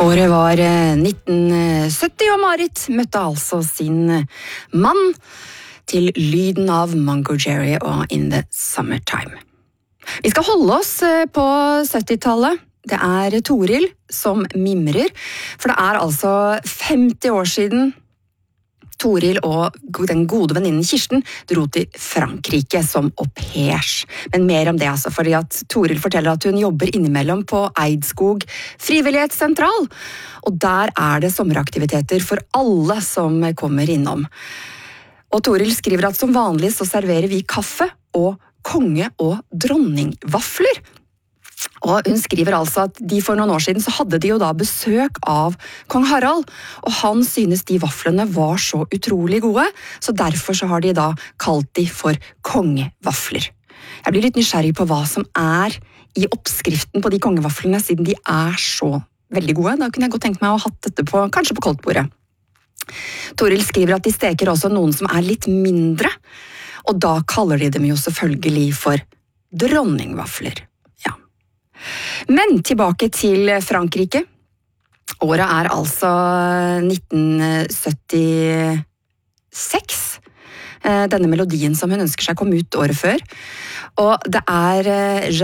Året var 1970, og Marit møtte altså sin mann til lyden av Mungo Jerry og In the Summertime. Vi skal holde oss på 70-tallet. Det er Toril som mimrer, for det er altså 50 år siden Toril og den gode venninnen Kirsten dro til Frankrike som au pairs. Men mer om det altså, fordi at Toril forteller at hun jobber innimellom på Eidskog frivillighetssentral. Og der er det sommeraktiviteter for alle som kommer innom. Og Toril skriver at som vanlig så serverer vi kaffe og konge- og dronningvafler. Og hun skriver altså at de for noen år siden så hadde de jo da besøk av kong Harald, og han synes de vaflene var så utrolig gode, så derfor så har de da kalt de for kongevafler. Jeg blir litt nysgjerrig på hva som er i oppskriften på de kongevaflene, siden de er så veldig gode. Da kunne jeg godt tenkt meg å ha hatt dette på, kanskje på koldtbordet. Toril skriver at de steker også noen som er litt mindre, og da kaller de dem jo selvfølgelig for dronningvafler. Men tilbake til Frankrike. Året er altså 1976. Denne melodien som hun ønsker seg kom ut året før. Og det er